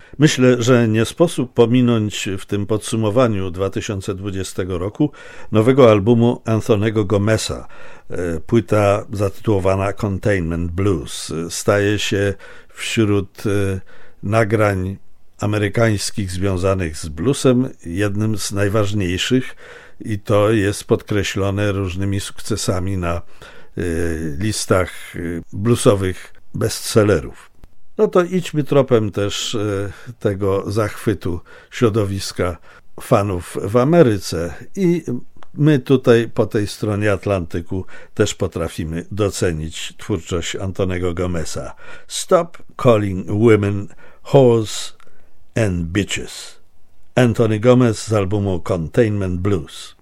Myślę, że nie sposób pominąć w tym podsumowaniu 2020 roku nowego albumu Anthony'ego Gomeza. Płyta zatytułowana Containment Blues staje się wśród nagrań amerykańskich związanych z bluesem jednym z najważniejszych i to jest podkreślone różnymi sukcesami na listach bluesowych bestsellerów. No to idźmy tropem też tego zachwytu środowiska fanów w Ameryce i my tutaj po tej stronie Atlantyku też potrafimy docenić twórczość Anthony'ego Gomeza. Stop calling women whores and bitches. Anthony Gomez z albumu Containment Blues.